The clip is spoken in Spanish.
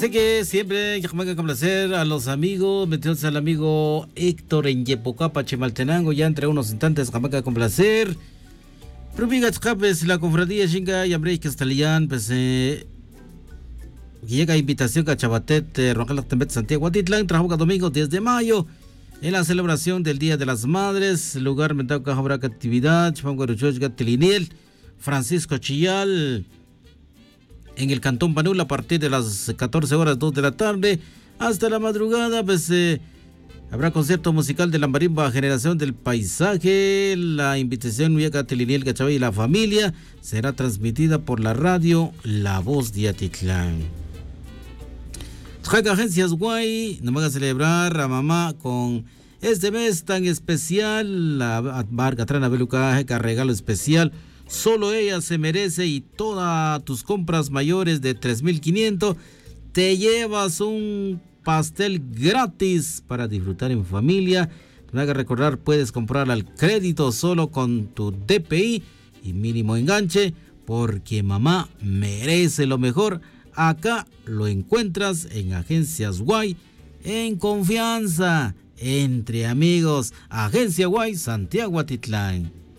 Así que siempre Yajamaca con placer a los amigos, metidos al amigo Héctor en Yepocapa, Chimaltenango, ya entre unos instantes, Yajamaca con placer. Rubigas Capes, la cofradía Shinga y Ambrey Castellán, pues llega invitación a Chabatete, Roncal Tembet, Santiago Atitlán, Trajuca domingo 10 de mayo, en la celebración del Día de las Madres, lugar mentado Cajabraca actividad, Chpanguaruchoch Gatiliniel, Francisco Chillal, en el Cantón Panula a partir de las 14 horas 2 de la tarde hasta la madrugada, pues habrá concierto musical de la marimba Generación del Paisaje. La invitación llega a Teliniel Gachabay y la familia será transmitida por la radio La Voz de Atitlán. Agencias Guay nos van a celebrar a mamá con este mes tan especial, la marca Trana Beluca, regalo especial. Solo ella se merece y todas tus compras mayores de 3,500 te llevas un pastel gratis para disfrutar en familia. No hagas recordar, puedes comprar al crédito solo con tu DPI y mínimo enganche, porque mamá merece lo mejor. Acá lo encuentras en Agencias Guay, en confianza, entre amigos. Agencia Guay, Santiago Atitlán.